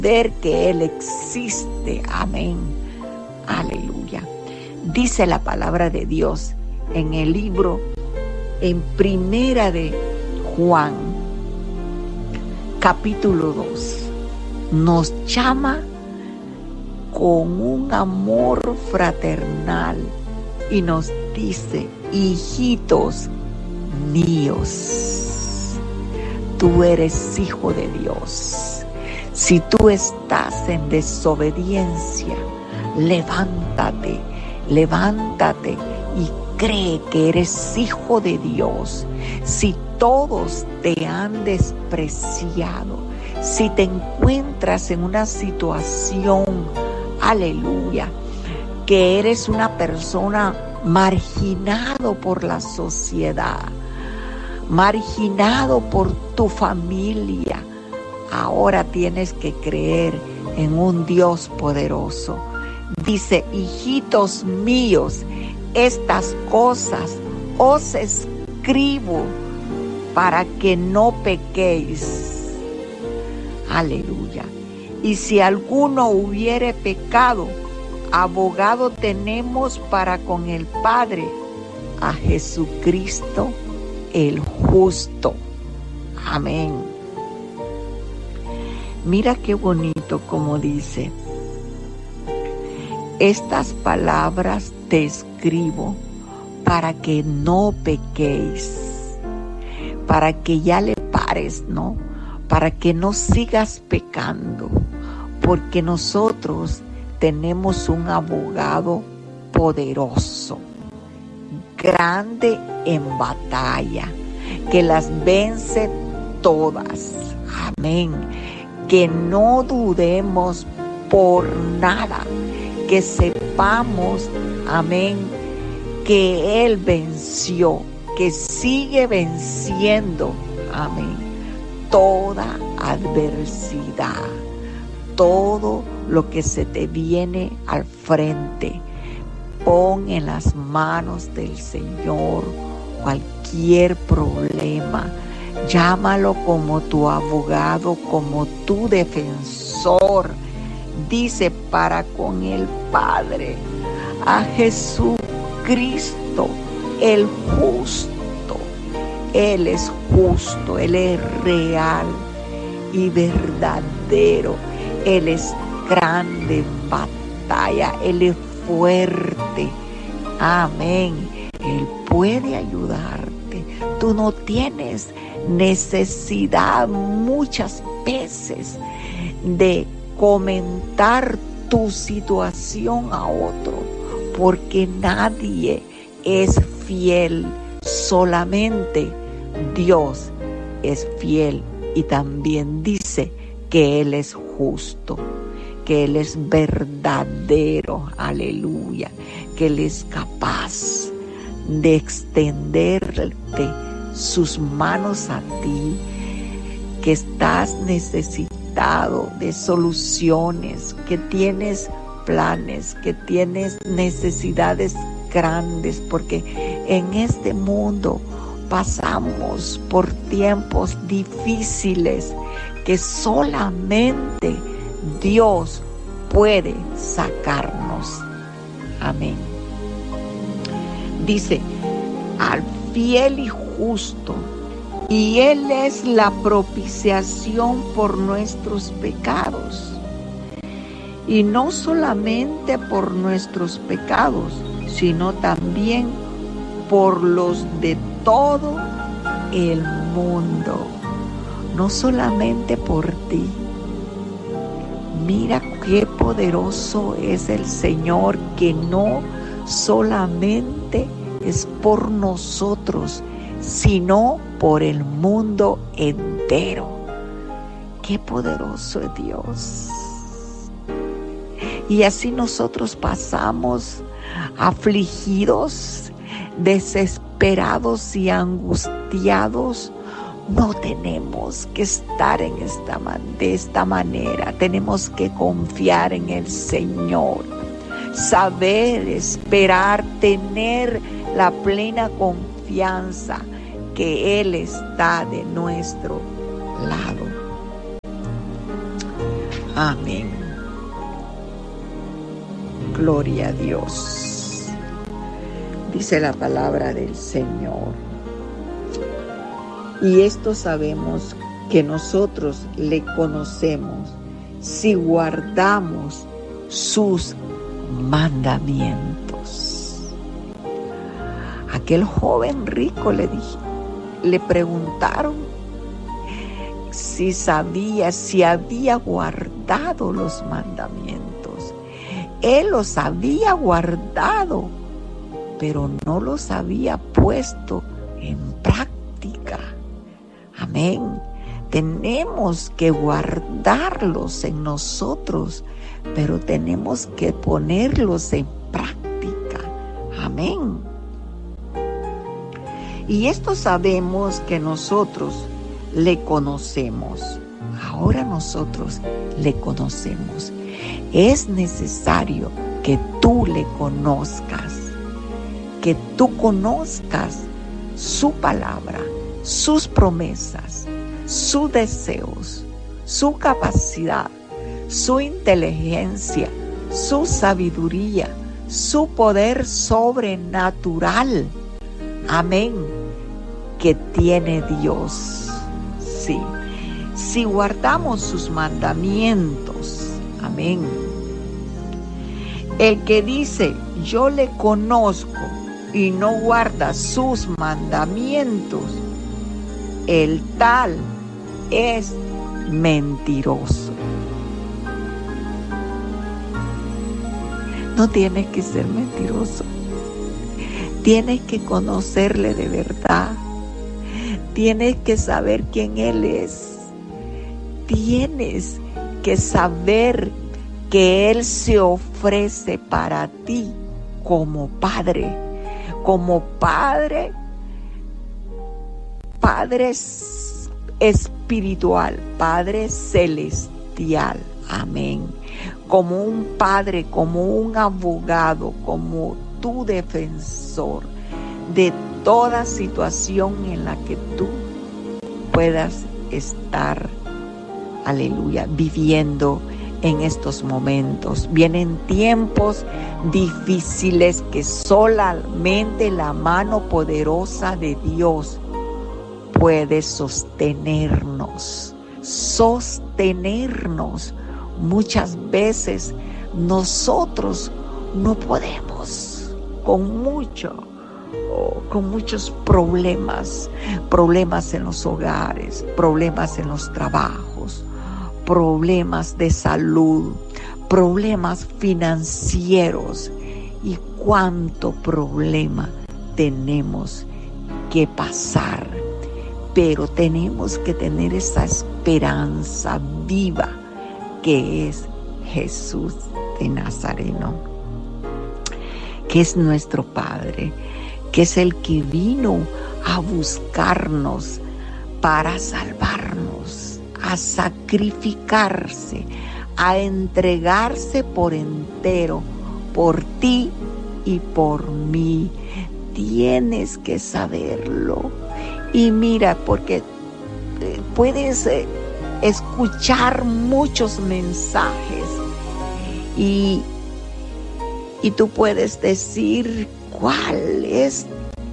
ver que Él existe. Amén. Aleluya. Dice la palabra de Dios en el libro, en Primera de Juan, capítulo 2. Nos llama con un amor fraternal y nos dice: hijitos míos, tú eres hijo de Dios. Si tú estás en desobediencia, levántate y cree que eres hijo de Dios. Si todos te han despreciado, si te encuentras en una situación, aleluya, que eres una persona marginado por la sociedad, marginado por tu familia, ahora tienes que creer en un Dios poderoso. Dice: hijitos míos, estas cosas os escribo para que no pequéis. Aleluya. Y si alguno hubiere pecado, abogado tenemos para con el Padre, a Jesucristo el justo. Amén. Mira qué bonito como dice: estas palabras te escribo para que no pequéis, para que ya le pares, ¿no? Para que no sigas pecando, porque nosotros tenemos un abogado poderoso, grande en batalla, que las vence todas. Amén. Que no dudemos por nada, que sepamos, amén, que Él venció, que sigue venciendo, amén, toda adversidad, todo lo que se te viene al frente. Pon en las manos del Señor cualquier problema. Llámalo como tu abogado, como tu defensor. Dice: para con el Padre, a Jesucristo el justo. Él es justo, Él es real y verdadero. Él es grande en batalla, Él es fuerte. Amén. Él puede ayudarte. Tú no tienes necesidad muchas veces de comentar tu situación a otro, porque nadie es fiel, solamente Dios es fiel. Y también dice que Él es justo, que Él es verdadero, aleluya, que Él es capaz de extenderte sus manos a ti, que estás necesitado de soluciones, que tienes planes, que tienes necesidades grandes, porque en este mundo pasamos por tiempos difíciles que solamente Dios puede sacarnos. Amén. Dice: al fiel y justo, y Él es la propiciación por nuestros pecados. Y no solamente por nuestros pecados, sino también por los de todo el mundo. No solamente por ti. Mira qué poderoso es el Señor, que no solamente es por nosotros, sino por el mundo entero. Qué poderoso es Dios. Y así nosotros pasamos afligidos, desesperados y angustiados. No tenemos que estar de esta manera. Tenemos que confiar en el Señor, saber esperar, tener la plena confianza que Él está de nuestro lado. Amén. Gloria a Dios. Dice la palabra del Señor. Y esto sabemos que nosotros le conocemos si guardamos sus mandamientos. Aquel joven rico le preguntaron si había guardado los mandamientos. Él los había guardado, pero no los había puesto en práctica. Amén. Tenemos que guardarlos en nosotros, pero tenemos que ponerlos en práctica. Amén. Y esto sabemos que nosotros le conocemos. Ahora nosotros le conocemos. Es necesario que tú le conozcas, que tú conozcas su palabra, sus promesas, sus deseos, su capacidad, su inteligencia, su sabiduría, su poder sobrenatural. Amén. Que tiene Dios. Sí. Si guardamos sus mandamientos. Amén. El que dice, yo le conozco y no guarda sus mandamientos, el tal es mentiroso. No tienes que ser mentiroso. Tienes que conocerle de verdad. Tienes que saber quién Él es. Tienes que saber que Él se ofrece para ti como Padre. Como Padre espiritual, Padre celestial. Amén. Como un Padre, como un abogado, como tu defensor de toda situación en la que tú puedas estar, aleluya, viviendo en estos momentos. Vienen tiempos difíciles que solamente la mano poderosa de Dios puede sostenernos. Muchas veces nosotros no podemos con muchos problemas en los hogares, problemas en los trabajos, problemas de salud, problemas financieros y cuánto problema tenemos que pasar. Pero tenemos que tener esa esperanza viva que es Jesús de Nazareno, que es nuestro Padre, que es el que vino a buscarnos para salvarnos, a sacrificarse, a entregarse por entero, por ti y por mí. Tienes que saberlo. Y mira, porque puedes escuchar muchos mensajes y tú puedes decir cuál es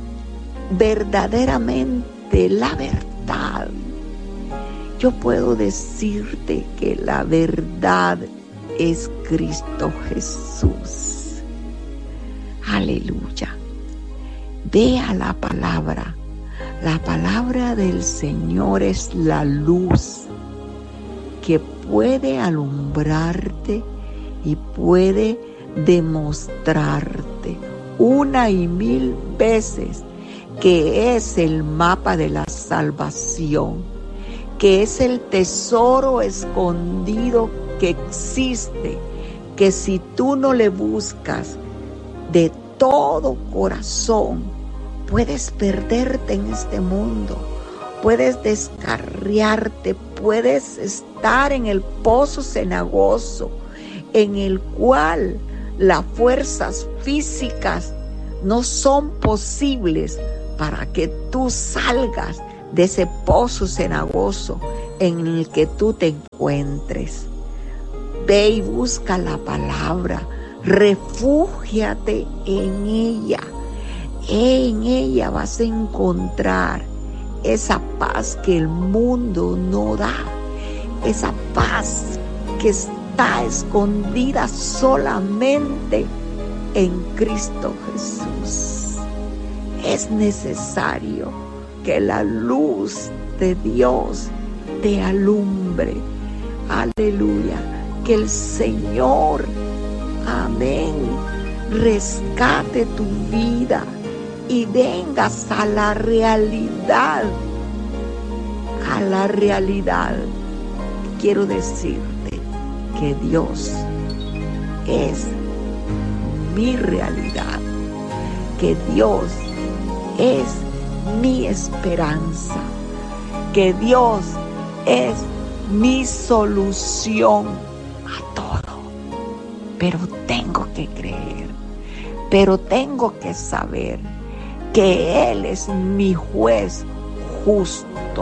verdaderamente la verdad. Yo puedo decirte que la verdad es Cristo Jesús. Aleluya. Ve a la palabra. La palabra del Señor es la luz que puede alumbrarte y puede demostrarte 1,000 veces que es el mapa de la salvación, que es el tesoro escondido que existe, que si tú no le buscas de todo corazón, puedes perderte en este mundo, puedes descarriarte, puedes estar en el pozo cenagoso, en el cual las fuerzas físicas no son posibles para que tú salgas de ese pozo cenagoso en el que tú te encuentres. Ve y busca la palabra, refúgiate en ella. En ella vas a encontrar esa paz que el mundo no da, esa paz que está escondida solamente en Cristo Jesús. Es necesario que la luz de Dios te alumbre. Aleluya. Que el Señor, amén, rescate tu vida y vengas a la realidad. A la realidad. Quiero decirte que Dios es mi realidad, que Dios es mi esperanza, que Dios es mi solución a todo. Pero tengo que creer, pero tengo que saber que Él es mi juez justo.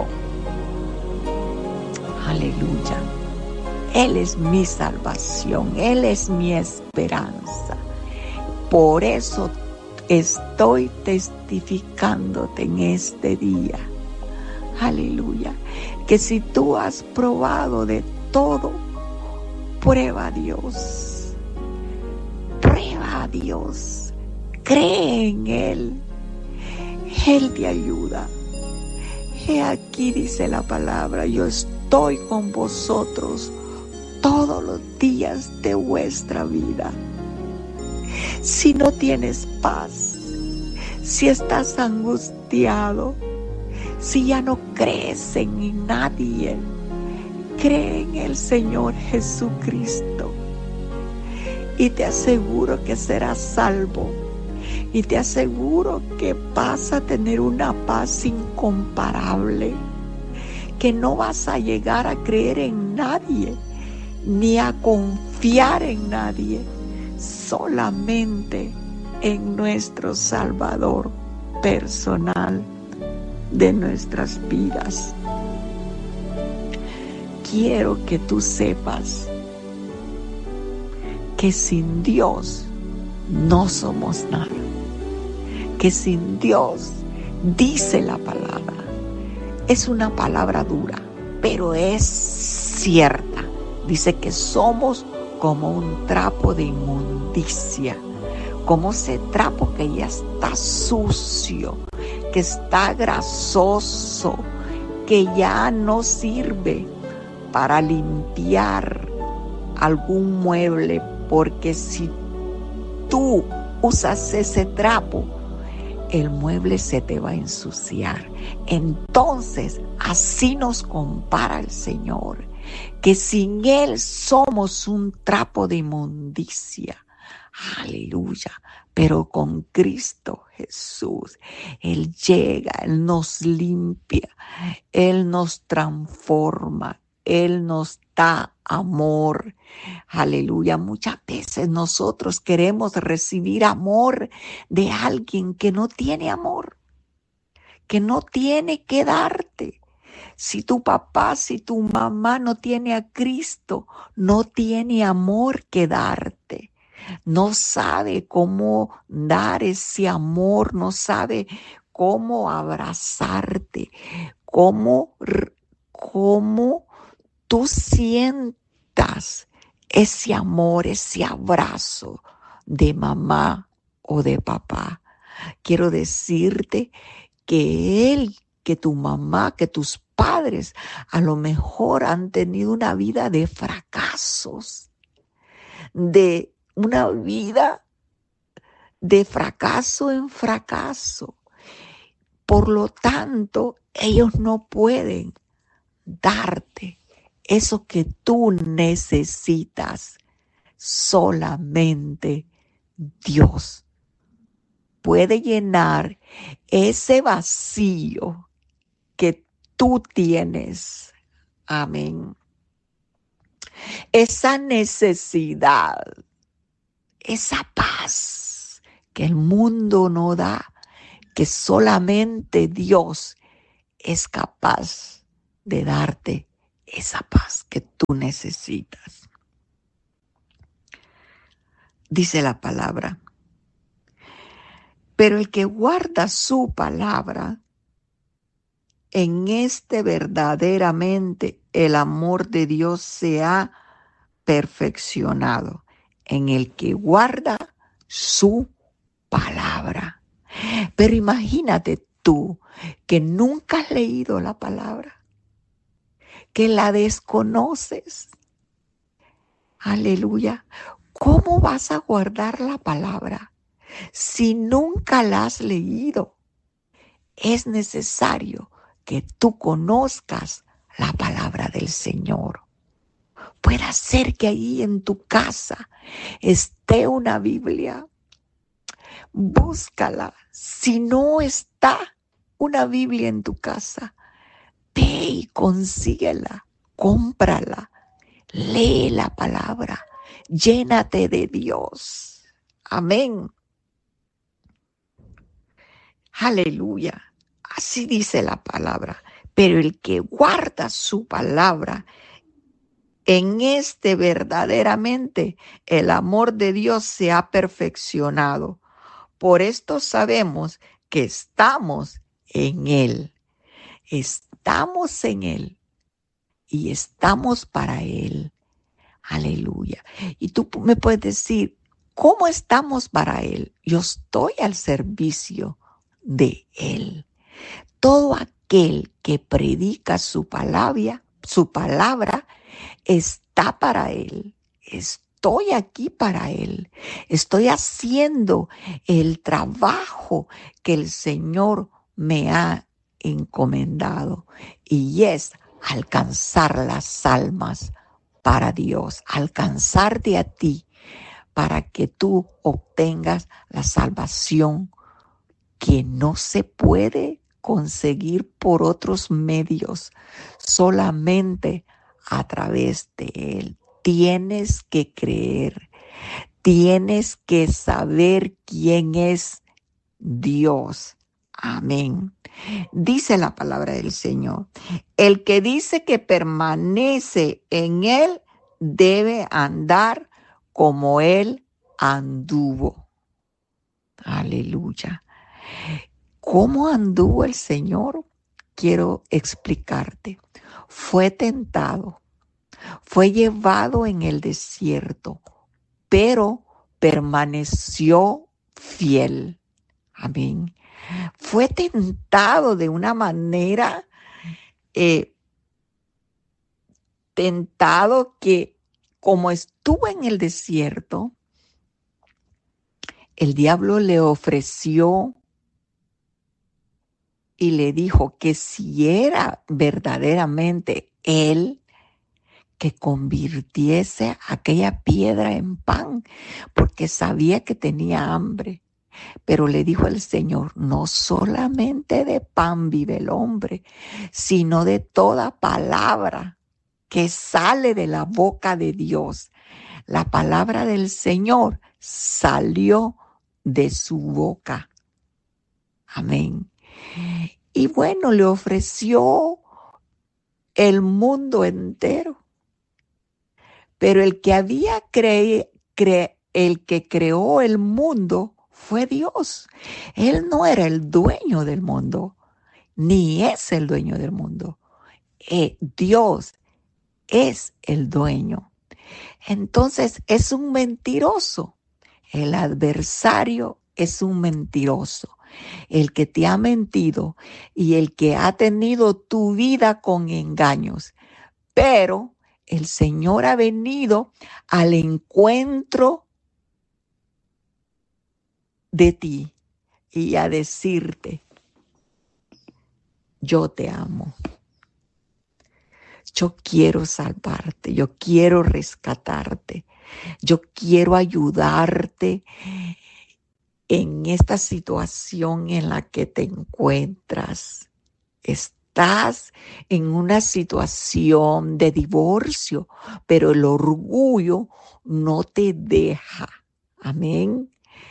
Aleluya. Él es mi salvación, Él es mi esperanza. Por eso estoy testificándote en este día. Aleluya. Que si tú has probado de todo, prueba a Dios. Prueba a Dios. Cree en Él. Él te ayuda. He aquí dice la palabra, yo estoy con vosotros todos los días de vuestra vida. Si no tienes paz, si estás angustiado, si ya no crees en nadie, cree en el Señor Jesucristo y te aseguro que serás salvo. Y te aseguro que vas a tener una paz incomparable, que no vas a llegar a creer en nadie, ni a confiar en nadie, solamente en nuestro Salvador personal de nuestras vidas. Quiero que tú sepas que sin Dios no somos nada. Que sin Dios, dice la palabra, es una palabra dura, pero es cierta. Dice que somos como un trapo de inmundicia, como ese trapo que ya está sucio, que está grasoso, que ya no sirve para limpiar algún mueble, porque si tú usas ese trapo, el mueble se te va a ensuciar. Entonces, así nos compara el Señor, que sin Él somos un trapo de inmundicia. Aleluya. Pero con Cristo Jesús, Él llega, Él nos limpia, Él nos transforma, Él nos da amor. Aleluya. Muchas veces nosotros queremos recibir amor de alguien que no tiene amor, que no tiene que darte. Si tu papá, si tu mamá no tiene a Cristo, no tiene amor que darte. No sabe cómo dar ese amor, no sabe cómo abrazarte, cómo tú sientas ese amor, ese abrazo de mamá o de papá. Quiero decirte que tu mamá, que tus padres a lo mejor han tenido una vida de fracasos, de una vida de fracaso en fracaso. Por lo tanto, ellos no pueden darte eso que tú necesitas. Solamente Dios puede llenar ese vacío que tú tienes. Amén. Esa necesidad, esa paz que el mundo no da, que solamente Dios es capaz de darte esa paz que tú necesitas. dice la palabra. Pero el que guarda su palabra, en este verdaderamente el amor de Dios se ha perfeccionado. En el que guarda su palabra. Pero imagínate tú que nunca has leído la palabra, que la desconoces. Aleluya. ¿Cómo vas a guardar la palabra si nunca la has leído? Es necesario que tú conozcas la palabra del Señor. Puede ser que ahí en tu casa esté una Biblia. Búscala. Si no está una Biblia en tu casa, ve y consíguela, cómprala, lee la palabra, llénate de Dios. Amén. Aleluya. Así dice la palabra. Pero el que guarda su palabra, en este verdaderamente el amor de Dios se ha perfeccionado. Por esto sabemos que estamos en Él. Estamos en Él y estamos para Él. Aleluya. Y tú me puedes decir, ¿cómo estamos para Él? Yo estoy al servicio de Él. Todo aquel que predica su palabra está para Él. Estoy aquí para Él. Estoy haciendo el trabajo que el Señor me ha encomendado, y es alcanzar las almas para Dios, alcanzarte a ti para que tú obtengas la salvación que no se puede conseguir por otros medios, solamente a través de Él. Tienes que creer, tienes que saber quién es Dios. Amén. Dice la palabra del Señor, el que dice que permanece en Él debe andar como Él anduvo. Aleluya. ¿Cómo anduvo el Señor? Quiero explicarte. Fue tentado, fue llevado en el desierto, pero permaneció fiel. Amén. Fue tentado de una manera, tentado que como estuvo en el desierto, el diablo le ofreció y le dijo que si era verdaderamente él, que convirtiese aquella piedra en pan, porque sabía que tenía hambre. Pero le dijo el Señor, no solamente de pan vive el hombre, sino de toda palabra que sale de la boca de Dios. La palabra del Señor salió de su boca. Amén. Y bueno, le ofreció el mundo entero. Pero el que el que creó el mundo fue Dios. Él no era el dueño del mundo, ni es el dueño del mundo. Dios es el dueño. Entonces es un mentiroso. El adversario es un mentiroso. El que te ha mentido y el que ha tenido tu vida con engaños. Pero el Señor ha venido al encuentro de ti y a decirte, yo te amo. Yo quiero salvarte, yo quiero rescatarte, yo quiero ayudarte en esta situación en la que te encuentras. Estás en una situación de divorcio, pero el orgullo no te deja. Amén.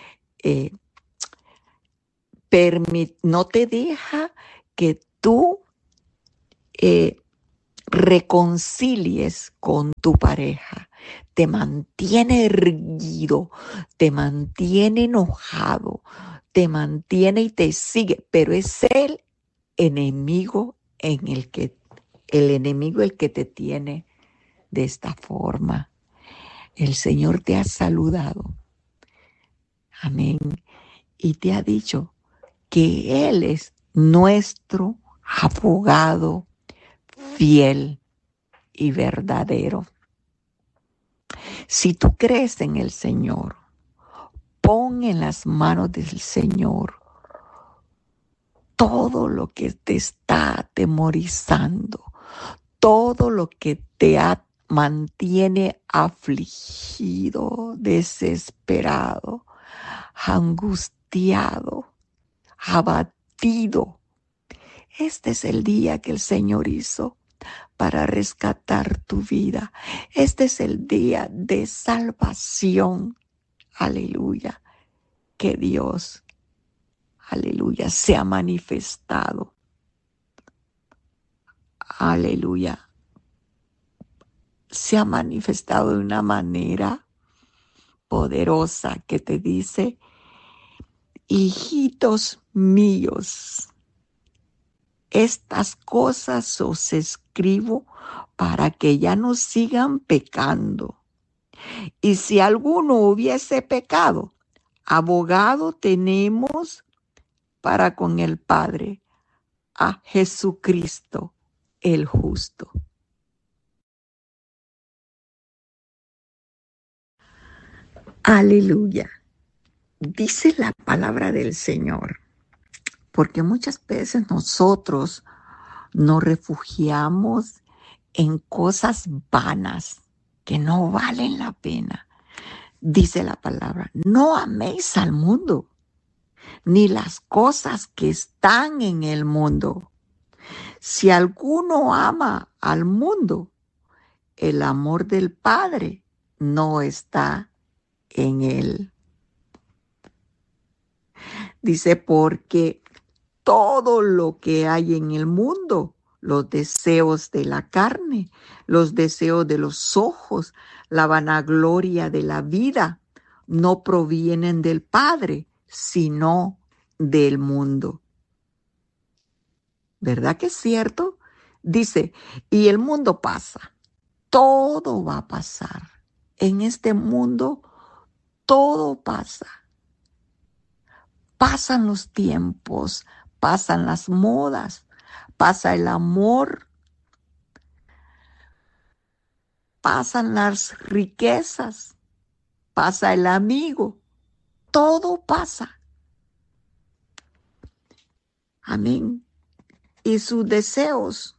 No te deja que tú reconcilies con tu pareja. te mantiene erguido, te mantiene enojado, te mantiene y te sigue, pero es el enemigo el que te tiene de esta forma. El Señor te ha saludado. Amén. Y te ha dicho que Él es nuestro abogado fiel y verdadero. Si tú crees en el Señor, pon en las manos del Señor todo lo que te está atemorizando, todo lo que te mantiene afligido, desesperado, angustiado, abatido. Este es el día que el Señor hizo para rescatar tu vida. Este es el día de salvación. Aleluya. Que Dios, aleluya, se ha manifestado. Aleluya. Se ha manifestado de una manera poderosa que te dice: hijitos míos, estas cosas os escribo para que ya no sigan pecando. Y si alguno hubiese pecado, abogado tenemos para con el Padre, a Jesucristo el justo. Aleluya. Dice la palabra del Señor, porque muchas veces nosotros nos refugiamos en cosas vanas que no valen la pena. Dice la palabra: no améis al mundo, ni las cosas que están en el mundo. Si alguno ama al mundo, el amor del Padre no está en él. Dice: porque todo lo que hay en el mundo, los deseos de la carne, los deseos de los ojos, la vanagloria de la vida, no provienen del Padre, sino del mundo. ¿Verdad que es cierto? Dice: y el mundo pasa, todo va a pasar. En este mundo todo pasa. Pasan los tiempos, pasan las modas, pasa el amor, pasan las riquezas, pasa el amigo, todo pasa. Amén. Y sus deseos,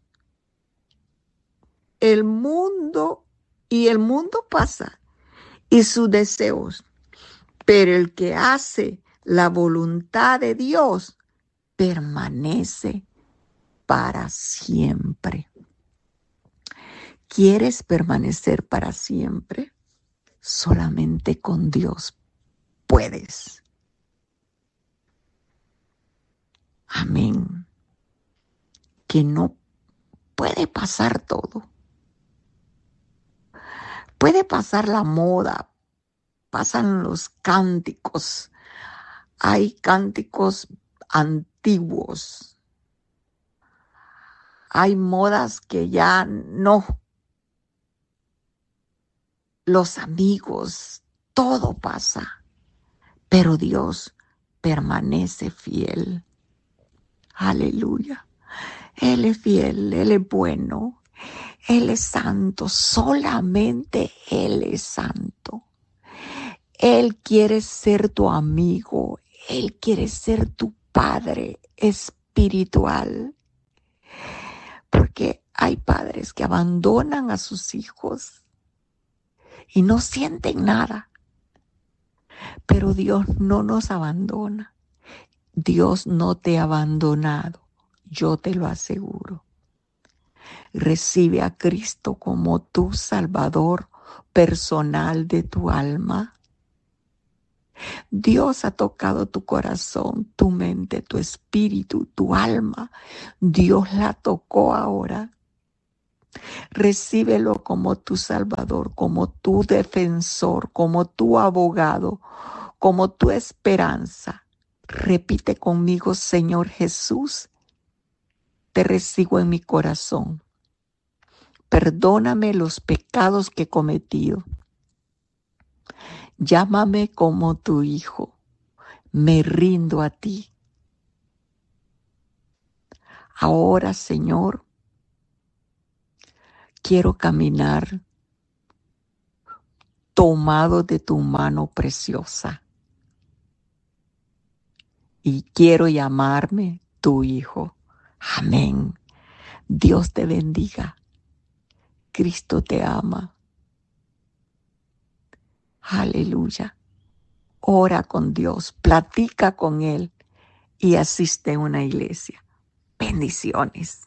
el mundo pasa, y sus deseos. Pero el que hace la voluntad de Dios permanece para siempre. ¿Quieres permanecer para siempre? Solamente con Dios puedes. Amén. Que no puede pasar todo. Puede pasar la moda, pasan los cánticos. Hay cánticos antiguos. Hay modas que ya no. Los amigos, todo pasa. Pero Dios permanece fiel. Aleluya. Él es fiel, Él es bueno, Él es santo, solamente Él es santo. Él quiere ser tu amigo, Él quiere ser tu Padre espiritual. Porque hay padres que abandonan a sus hijos y no sienten nada. Pero Dios no nos abandona. Dios no te ha abandonado, yo te lo aseguro. Recibe a Cristo como tu Salvador personal de tu alma. Dios ha tocado tu corazón, tu mente, tu espíritu, tu alma. Dios la tocó ahora. Recíbelo como tu Salvador, como tu defensor, como tu abogado, como tu esperanza. Repite conmigo: Señor Jesús, te recibo en mi corazón. Perdóname los pecados que he cometido. Llámame como tu hijo. Me rindo a ti. Ahora, Señor, quiero caminar tomado de tu mano preciosa y quiero llamarme tu hijo. Amén. Dios te bendiga. Cristo te ama. Aleluya. Ora con Dios, platica con Él y asiste a una iglesia. Bendiciones.